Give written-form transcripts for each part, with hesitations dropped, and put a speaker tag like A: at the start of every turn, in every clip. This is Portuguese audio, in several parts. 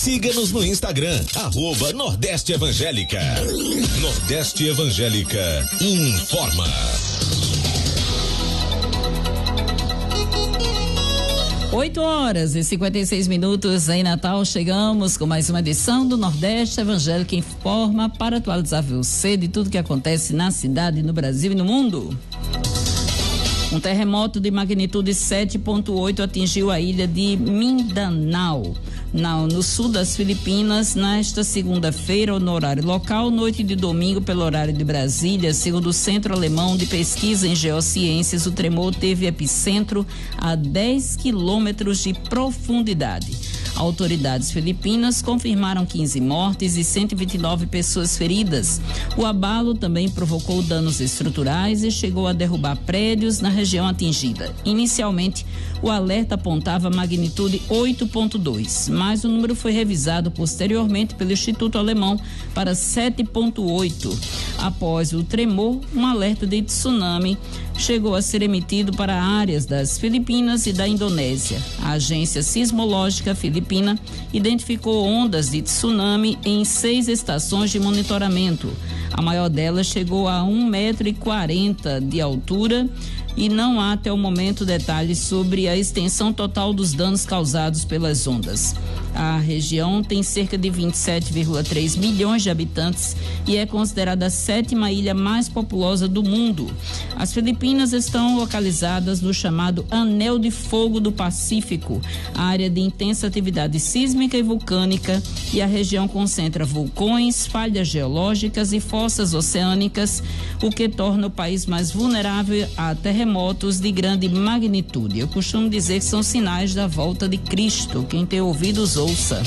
A: Siga-nos no Instagram, @Nordeste Evangélica. Nordeste Evangélica informa.
B: 8h56 em Natal, chegamos com mais uma edição do Nordeste Evangélica Informa para atualizar você de tudo que acontece na cidade, no Brasil e no mundo. Um terremoto de magnitude 7,8 atingiu a ilha de Mindanao, no sul das Filipinas, nesta segunda-feira, no horário local, noite de domingo, pelo horário de Brasília. Segundo o Centro Alemão de Pesquisa em Geociências, o tremor teve epicentro a 10 quilômetros de profundidade. Autoridades filipinas confirmaram 15 mortes e 129 pessoas feridas. O abalo também provocou danos estruturais e chegou a derrubar prédios na região atingida. Inicialmente, o alerta apontava magnitude 8,2, mas o número foi revisado posteriormente pelo Instituto Alemão para 7,8. Após o tremor, um alerta de tsunami chegou a ser emitido para áreas das Filipinas e da Indonésia. A agência sismológica filipina identificou ondas de tsunami em 6 estações de monitoramento. A maior delas chegou a 1,40 m de altura e não há até o momento detalhes sobre a extensão total dos danos causados pelas ondas. A região tem cerca de 27,3 milhões de habitantes e é considerada a 7ª ilha mais populosa do mundo. As Filipinas estão localizadas no chamado Anel de Fogo do Pacífico, área de intensa atividade sísmica e vulcânica, e a região concentra vulcões, falhas geológicas e fossas oceânicas, o que torna o país mais vulnerável a terremotos de grande magnitude. Eu costumo dizer que são sinais da volta de Cristo. Quem tem ouvidos, ouça.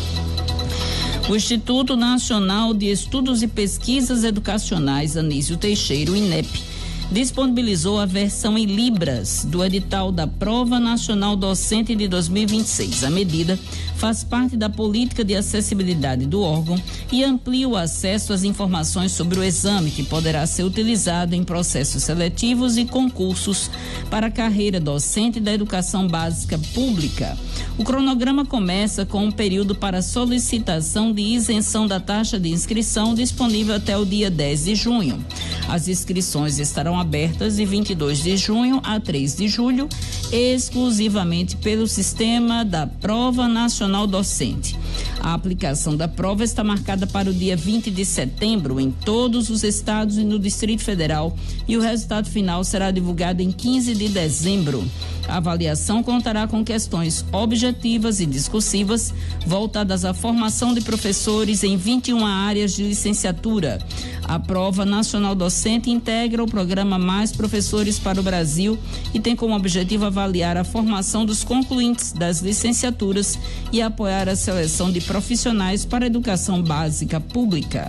B: O Instituto Nacional de Estudos e Pesquisas Educacionais, Anísio Teixeira, o INEP, disponibilizou a versão em Libras do edital da Prova Nacional Docente de 2026. A medida faz parte da política de acessibilidade do órgão e amplia o acesso às informações sobre o exame, que poderá ser utilizado em processos seletivos e concursos para a carreira docente da educação básica pública. O cronograma começa com um período para solicitação de isenção da taxa de inscrição disponível até o dia 10 de junho. As inscrições estarão abertas de 22 de junho a 3 de julho, exclusivamente pelo sistema da Prova Nacional Docente. A aplicação da prova está marcada para o dia 20 de setembro em todos os estados e no Distrito Federal, e o resultado final será divulgado em 15 de dezembro. A avaliação contará com questões objetivas e discursivas voltadas à formação de professores em 21 áreas de licenciatura. A Prova Nacional Docente integra o programa Mais Professores para o Brasil e tem como objetivo avaliar a formação dos concluintes das licenciaturas e apoiar a seleção de profissionais para a educação básica pública.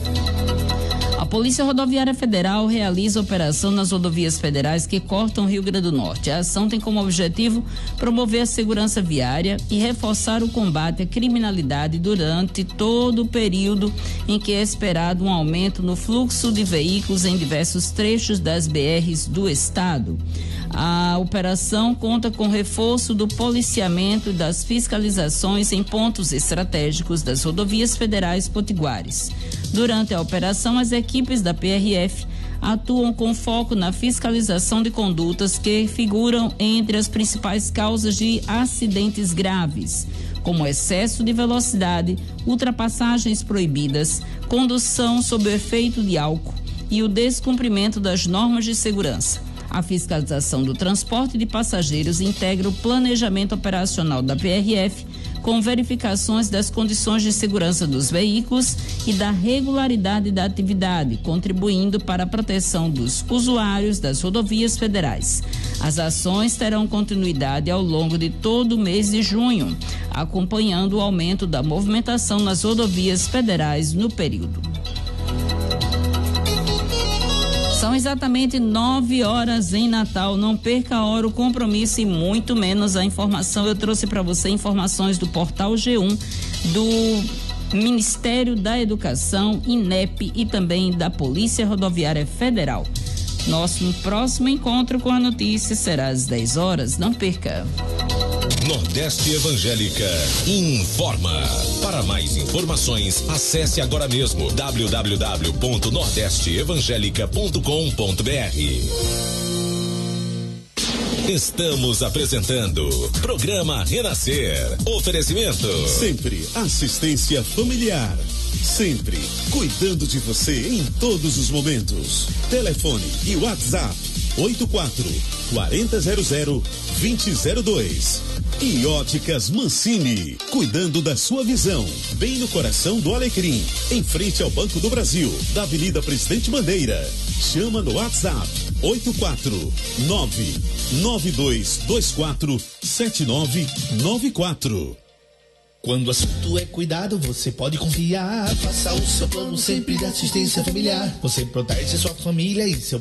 B: A Polícia Rodoviária Federal realiza operação nas rodovias federais que cortam o Rio Grande do Norte. A ação tem como objetivo promover a segurança viária e reforçar o combate à criminalidade durante todo o período em que é esperado um aumento no fluxo de veículos em diversos trechos das BRs do estado. A operação conta com reforço do policiamento e das fiscalizações em pontos estratégicos das rodovias federais potiguares. Durante a operação, as equipes da PRF atuam com foco na fiscalização de condutas que figuram entre as principais causas de acidentes graves, como excesso de velocidade, ultrapassagens proibidas, condução sob o efeito de álcool e o descumprimento das normas de segurança. A fiscalização do transporte de passageiros integra o planejamento operacional da PRF, com verificações das condições de segurança dos veículos e da regularidade da atividade, contribuindo para a proteção dos usuários das rodovias federais. As ações terão continuidade ao longo de todo o mês de junho, acompanhando o aumento da movimentação nas rodovias federais no período. São exatamente 9 horas em Natal. Não perca a hora, o compromisso e muito menos a informação. Eu trouxe para você informações do Portal G1, do Ministério da Educação, INEP e também da Polícia Rodoviária Federal. Nosso próximo encontro com a notícia será às 10 horas. Não perca.
A: Nordeste Evangélica informa. Para mais informações, acesse agora mesmo www.nordesteevangelica.com.br. Estamos apresentando Programa Renascer. Oferecimento.
C: Sempre assistência familiar. Sempre cuidando de você em todos os momentos. Telefone e WhatsApp 84-4000-2002. E Óticas Mancini, cuidando da sua visão, bem no coração do Alecrim, em frente ao Banco do Brasil, da Avenida Presidente Bandeira. Chama no WhatsApp 849-9224-7994.
D: Quando o assunto é cuidado, você pode confiar. Faça o seu plano sempre de assistência familiar. Você protege sua família e seu